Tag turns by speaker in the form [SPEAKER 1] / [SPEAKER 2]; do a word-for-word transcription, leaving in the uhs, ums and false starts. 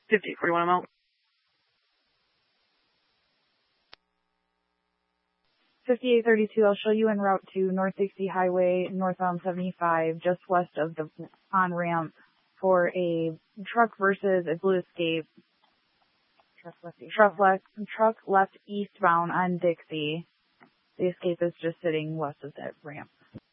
[SPEAKER 1] fifty forty-one, I'm out.
[SPEAKER 2] fifty-eight thirty-two, I'll show you en route to North Dixie Highway, northbound seventy-five, just west of the on-ramp for a truck versus a Blue Escape. Truck left, truck left, truck left eastbound on Dixie. The Escape is just sitting west of that ramp.